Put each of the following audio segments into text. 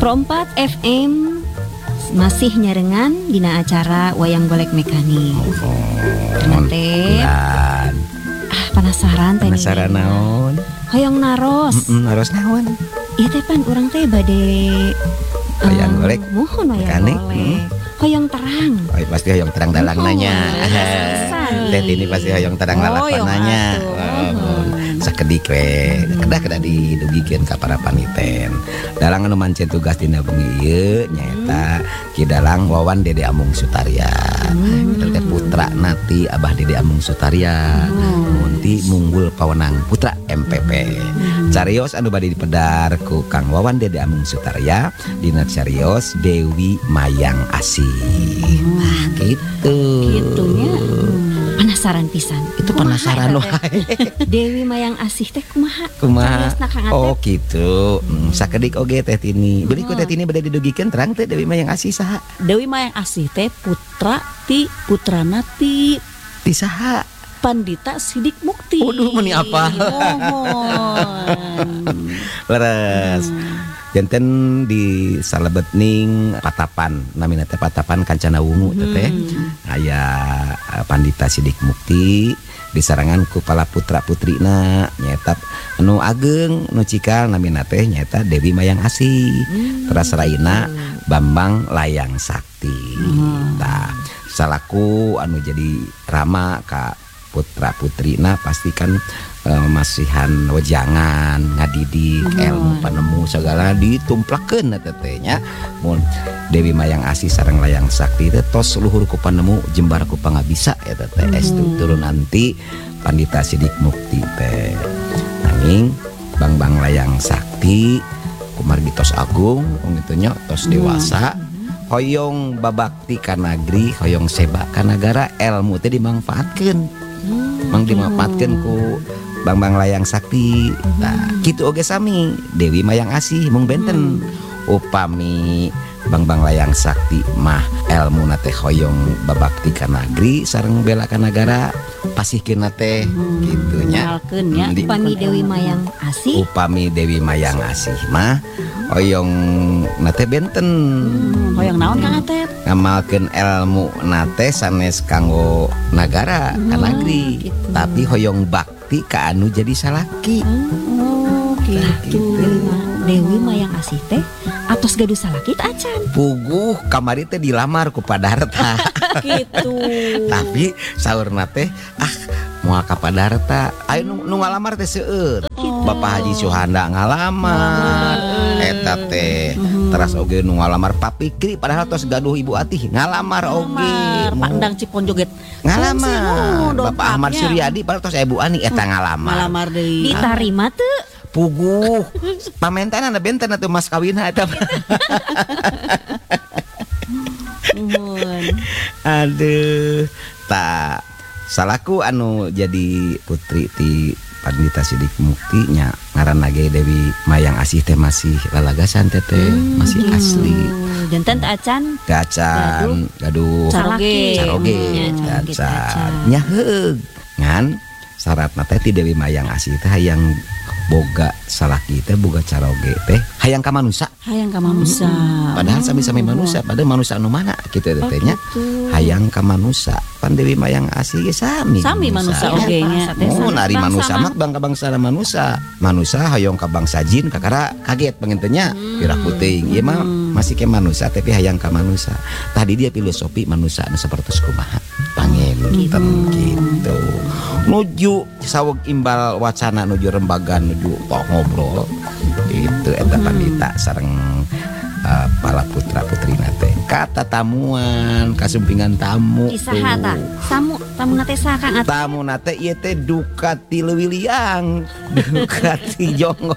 Pro 4 FM masih nyarengan dina acara Wayang Golek Mekanik. Teh penasaran teh. Penasaran naon? Hoyong naros. Naros naon? Ieu teh pan urang teh bade wayang golek. Mohon wayang golek. Hoyong terang. Oh, pasti hoyong terang dalang nanya. Teh ini pasti hoyong terang lalak nanya. Sakedik we kedah didugikeun ka para paniten. Dalang anu mancen tugas dina bengi ieu nyaeta Ki Dalang Wawan Dede Amung Sutarya. Teh putra nati Abah Dede Amung Sutarya. Munti Munggul Pawenang Putra MPP. Carios anu bade dipedar ku Kang Wawan Dede Amung Sutarya dina carios Dewi Mayang Asih. Nah, gitu. Gitunya. Penasaran pisan. Itu penasaran wae. Dewi Mayang Asih teh kumaha? Oh gitu. Sakedik oge teh Tini. Beli ku teh Tini bade didugikeun terang teh Dewi Mayang Asih saha? Dewi Mayang Asih teh putrana ti saha? Pandita Sidik Mukti. Waduh meni apa? Leres. Janten di salebetning Patapan, namina teh Patapan Kancana Wungu teh. Aya Pandita Sidik Mukti disarangan ku pala putra-putrina nyaeta anu ageng nu cikal namina teh nyaeta Dewi Mayang Asih. Teras raina Bambang Layang Sakti. Tah salaku anu jadi rama ka putra-putrina pastikan masihan wejangan ngadidik ilmu panemu segala ditumplakeun eta teh nya. Mun Dewi Mayang Asih sareng Layang Sakti teh tos luhur ku panemu jembar ku pangabisa eta teh estu turun nanti Pandita Sidik Mukti teh. Nanging Bambang Layang Sakti kumargi tos agung kitu nya tos dewasa hoyong babakti ka nagri hoyong seba ka nagara ilmu teh dimanfaatkeun. Mang dimanfaatkeun ku Bambang Layang Sakti. Nah, kitu oge sami Dewi Mayang Asih mung benten upami Bambang Layang Sakti mah elmuna teh hoyong babakti ka nagri sareng bela ka nagara pasihkeun teh kitu nya. Upami Dewi Mayang Asih. Upami Dewi Mayang Asih mah hoyong nate benten. Hoyong naon Kang Atep? Ngamalkeun elmu nate sanes kanggo nagara ka nagri. Gitu. Tapi hoyong bakti ka anu jadi salaki. Gitu. Dewi Mayang Asih teh atos gaduh salaki teh acan. Puguh kamari teh dilamar ku Padarta. Gitu. Tapi saurna teh moal ka Padarta. Aya nu ngalamar teh seueur. Bapak Haji Suhanda ngalamar. Eta teh teras oge nu ngalamar Pak Pikri padahal tos gaduh Ibu Atih ngalamar oge. Pandang Ciponjoget ngalamar. Bapak Ahmad Suryadi padahal tos Ibu Ani eta ngalamar. Ngalamar deui. Ditarima teu? Puguh pamentanna benten atuh mas kawinna eta. Aduh, tak salaku anu jadi putri ti Pandita Sidik Mukti nya ngaranna ge Dewi Mayang Asih teh masih lalagasan teh masih asli. Janten teh acan. Gaduh Caroge. Acan. Nya heug. Ngan syaratna teh ti Dewi Mayang Asih teh hayang boga salaki teh boga caroge teh hayang ka manusa. Padahal sami-sami manusia, padahal manusia anu mana kitu teh nya. Hayang ka manusia. Pan Dewi Mayang Asih ge sami manusia oge nya. Mun ari manusia mah bangsa manusia. Manusia hayang ka bangsa jin kakara kaget pengen teh nya pirah puting. Ieu mah masih ke manusia tapi hayang ka manusia. Tadi dia filosofi manusia anu sapertos kumaha. Pangenten gitu. Nuju saweg imbal wacana nuju rembagan nuju ngobrol gitu eta Pandita sareng pala putra-putrina teh kata tamuan kasumpingan tamu isaha tah tamu teh saha Kang Atep? Tamuna teh ieu teh Dukati Leuwiliang Dukati Jonggo.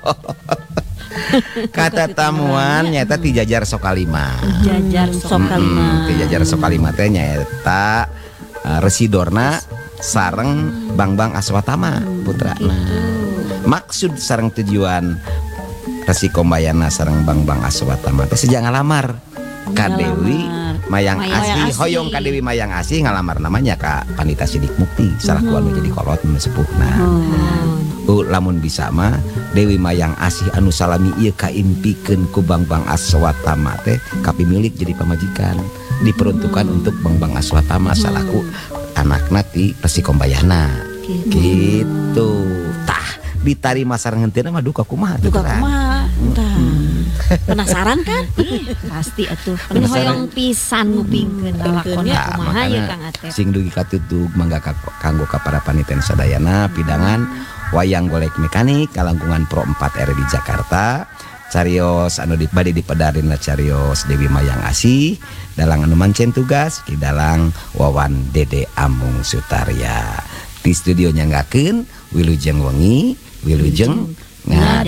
Kata tamuan nyaeta ti Jajar Sokalima. Ti Jajar Sokalima teh nyaeta residorna sareng Bambang Aswatama putrana. Maksud sareng tujuan Resi Kombayana sareng Bambang Aswatama teh sejak ngalamar ka Dewi Mayang Asih. Hoyong ka Dewi Mayang Asih ngalamar namanya ka Pandita Sidik Mukti salaku anu jadi kolot sepuhna. lamun bisa mah Dewi Mayang Asih anu salami ieu kaimpikeun ku Bang Aswatama teh kapimilik jadi pamajikan diperuntukkan untuk Bang Aswatama salaku anakna ti Resi Kombayana gitu. Tah ditarima sareng henteu mah duka kumaha teh. Duka kumaha. Tah. Penasaran kan? Pasti atuh. Penasaran. Hoyong pisan ngupingkeun lalakonna Ya, kumaha ye makana Kang Atep. sing dugi katutug mangga kanggo ka para paniten sadayana pidangan wayang golek mekanik kalangkungan Pro 4 R di Jakarta. Carios anu bade dipedarin carios Dewi Mayang Asih, dalang anu mancen tugas ki dalang Wawan Dede Amung Sutarya. Di studio nyanggakeun Wilujeng Wengi, Wilujeng ngada.